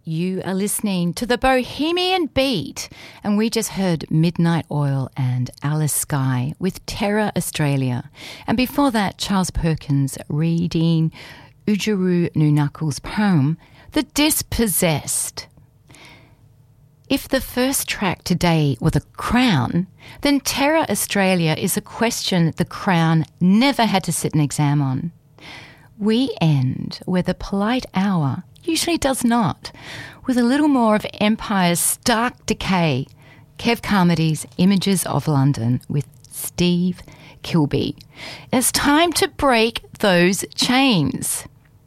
You are listening to the Bohemian Beat, and we just heard Midnight Oil and Alice Skye with Terra Australia. And before that, Charles Perkins reading Oodgeroo Noonuckal's poem, The Dispossessed. If the first track today were The Crown, then Terra Australia is a question the Crown never had to sit an exam on. We end where the polite hour usually does not, with a little more of Empire's stark decay. Kev Carmody's Images of London with Steve Kilbey. It's time to break those chains.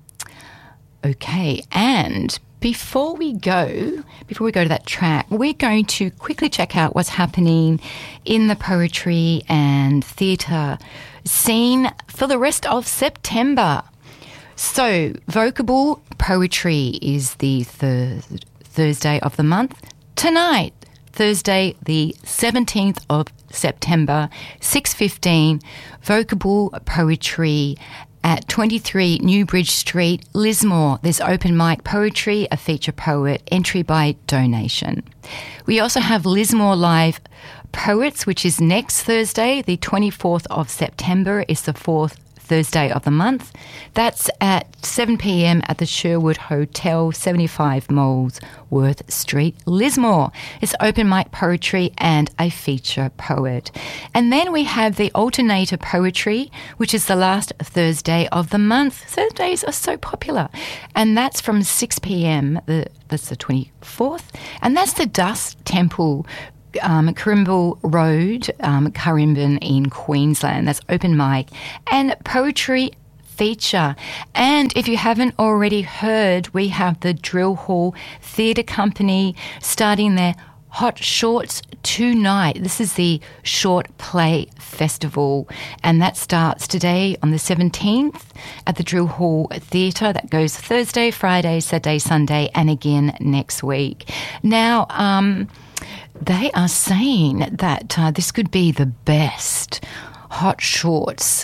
Okay, and before we go to that track, we're going to quickly check out what's happening in the poetry and theatre scene for the rest of September. So, Vocable Poetry is the Thursday of the month. Tonight, Thursday, the 17th of September, 6:15, Vocable Poetry at 23 Newbridge Street, Lismore. There's open mic poetry, a feature poet, entry by donation. We also have Lismore Live Poets, which is next Thursday, the 24th of September, is the fourth Thursday of the month. That's at 7 p.m. at the Sherwood Hotel, 75 Molesworth Street, Lismore. It's open mic poetry and a feature poet. And then we have the Alternator Poetry, which is the last Thursday of the month. Thursdays are so popular. And that's from 6 p.m. That's the 24th. And that's the Dust Temple Corimble Road, Corimban in Queensland. That's open mic and poetry feature. And if you haven't already heard, we have the Drill Hall Theatre Company starting their Hot Shorts tonight. This is the Short Play Festival, and that starts today on the 17th at the Drill Hall Theatre. That goes Thursday, Friday, Saturday, Sunday, and again next week. Now, they are saying that this could be the best. Hot Shorts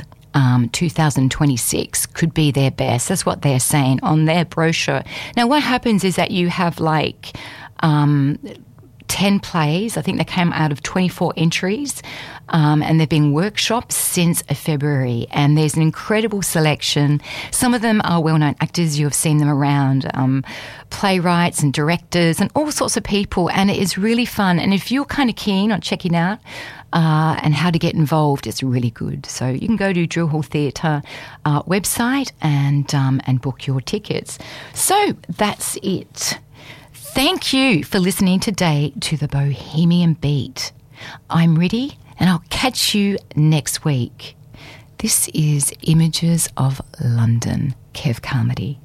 2026 could be their best. That's what they're saying on their brochure. Now, what happens is that you have like 10 plays. I think they came out of 24 entries, and they've been workshops since February, and there's an incredible selection. Some of them are well-known actors. You have seen them around, playwrights and directors and all sorts of people, and it is really fun. And if you're kind of keen on checking out and how to get involved, it's really good. So you can go to Drill Hall Theatre website and book your tickets. So that's it. Thank you for listening today to the Bohemian Beat. I'm Riddy, and I'll catch you next week. This is Images of London, Kev Carmody.